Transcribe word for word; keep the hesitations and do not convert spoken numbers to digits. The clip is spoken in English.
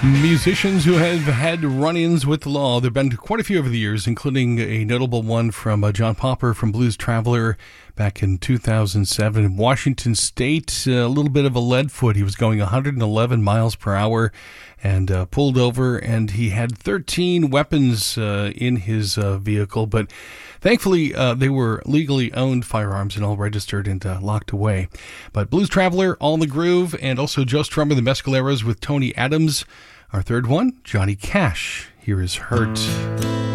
Musicians who have had run-ins with the law. There have been quite a few over the years, including a notable one from uh, John Popper from Blues Traveler back in two thousand seven. In Washington State, uh, a little bit of a lead foot. He was going one hundred eleven miles per hour and uh, pulled over, and he had thirteen weapons uh, in his uh, vehicle, but thankfully, uh, they were legally owned firearms and all registered and uh, locked away. But Blues Traveler, All in the Groove, and also Joe Strummer, the Mescaleros with Tony Adams. Our third one, Johnny Cash. Here is Hurt.